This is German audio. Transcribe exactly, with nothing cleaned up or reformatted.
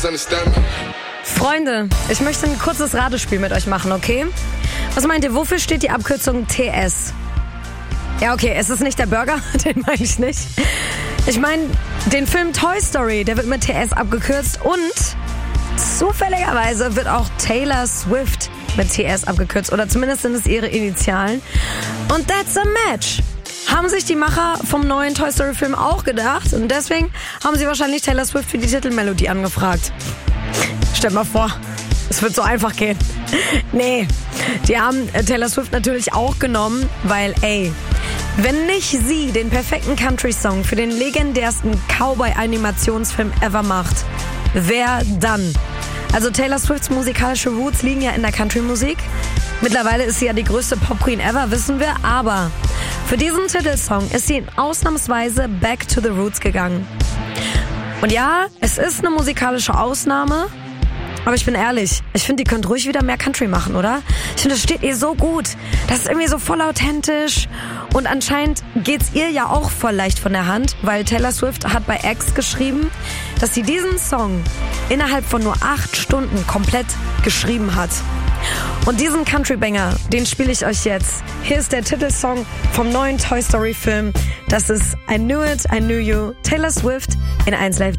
Freunde, ich möchte ein kurzes Ratespiel mit euch machen, okay? Was meint ihr, wofür steht die Abkürzung T S? Ja, okay, es ist nicht der Burger, den meine ich nicht. Ich meine, den Film Toy Story, der wird mit T S abgekürzt und zufälligerweise wird auch Taylor Swift mit T S abgekürzt oder zumindest sind es ihre Initialen. Und that's a match. Haben sich die Macher vom neuen Toy Story Film auch gedacht und deswegen haben sie wahrscheinlich Taylor Swift für die Titelmelodie angefragt. Stell mal vor, es wird so einfach gehen. Nee, die haben Taylor Swift natürlich auch genommen, weil ey, wenn nicht sie den perfekten Country-Song für den legendärsten Cowboy-Animationsfilm ever macht, wer dann? Also Taylor Swifts musikalische Roots liegen ja in der Country-Musik. Mittlerweile ist sie ja die größte Pop-Queen ever, wissen wir, aber für diesen Titelsong ist sie ausnahmsweise back to the roots gegangen. Und ja, es ist eine musikalische Ausnahme, aber ich bin ehrlich, ich finde, die könnt ruhig wieder mehr Country machen, oder? Ich finde, das steht ihr so gut. Das ist irgendwie so voll authentisch. Und anscheinend geht's ihr ja auch voll leicht von der Hand, weil Taylor Swift hat bei X geschrieben, dass sie diesen Song innerhalb von nur acht Stunden komplett geschrieben hat. Und diesen Country-Banger, den spiele ich euch jetzt. Hier ist der Titelsong vom neuen Toy Story Film. Das ist I Knew It, I Knew You, Taylor Swift in eins Live.